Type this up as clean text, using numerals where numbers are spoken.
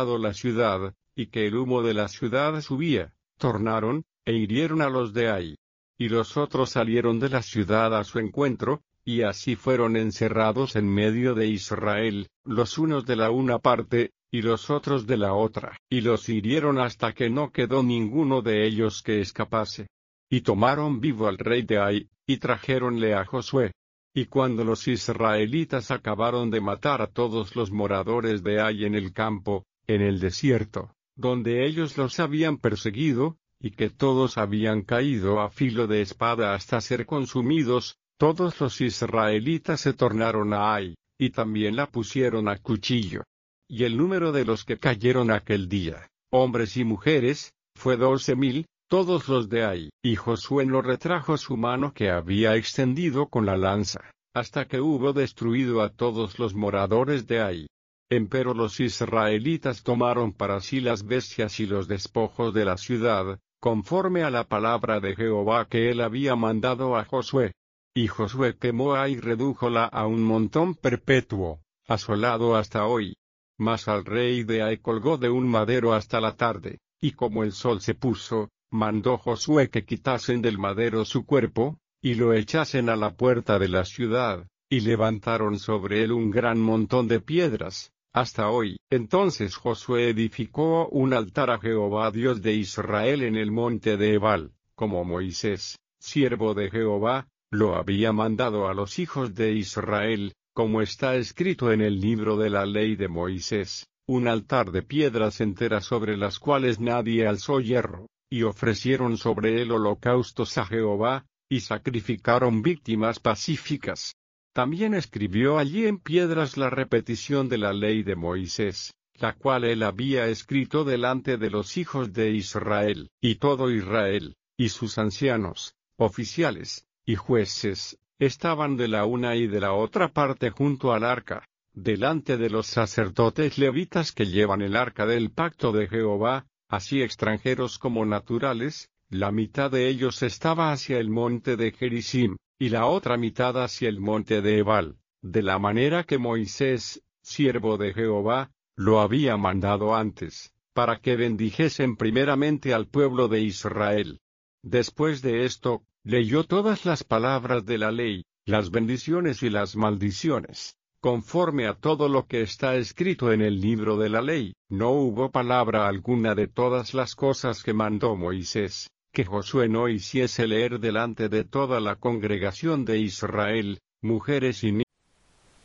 la ciudad, y que el humo de la ciudad subía, tornaron, e hirieron a los de Ai. Y los otros salieron de la ciudad a su encuentro, y así fueron encerrados en medio de Israel, los unos de la una parte, y los otros de la otra. Y los hirieron hasta que no quedó ninguno de ellos que escapase. Y tomaron vivo al rey de Ai, y trajéronle a Josué. Y cuando los israelitas acabaron de matar a todos los moradores de Ai en el campo, en el desierto, donde ellos los habían perseguido, y que todos habían caído a filo de espada hasta ser consumidos, todos los israelitas se tornaron a Ai, y también la pusieron a cuchillo. Y el número de los que cayeron aquel día, hombres y mujeres, fue 12,000, todos los de Ai. Y Josué no retrajo su mano que había extendido con la lanza, hasta que hubo destruido a todos los moradores de Ai. Empero los israelitas tomaron para sí las bestias y los despojos de la ciudad, conforme a la palabra de Jehová que él había mandado a Josué. Y Josué quemó Ai y redújola a un montón perpetuo, asolado hasta hoy. Mas al rey de Ai colgó de un madero hasta la tarde, y como el sol se puso, mandó Josué que quitasen del madero su cuerpo, y lo echasen a la puerta de la ciudad, y levantaron sobre él un gran montón de piedras, hasta hoy. Entonces Josué edificó un altar a Jehová Dios de Israel en el monte de Ebal, como Moisés, siervo de Jehová, lo había mandado a los hijos de Israel, como está escrito en el libro de la ley de Moisés, un altar de piedras enteras sobre las cuales nadie alzó hierro, y ofrecieron sobre él holocaustos a Jehová, y sacrificaron víctimas pacíficas. También escribió allí en piedras la repetición de la ley de Moisés, la cual él había escrito delante de los hijos de Israel, y todo Israel, y sus ancianos, oficiales, y jueces, estaban de la una y de la otra parte junto al arca, delante de los sacerdotes levitas que llevan el arca del pacto de Jehová, así extranjeros como naturales. La mitad de ellos estaba hacia el monte de Gerizim, y la otra mitad hacia el monte de Ebal, de la manera que Moisés, siervo de Jehová, lo había mandado antes, para que bendijesen primeramente al pueblo de Israel. Después de esto, leyó todas las palabras de la ley, las bendiciones y las maldiciones, conforme a todo lo que está escrito en el libro de la ley. No hubo palabra alguna de todas las cosas que mandó Moisés, que Josué no hiciese leer delante de toda la congregación de Israel, mujeres y niños.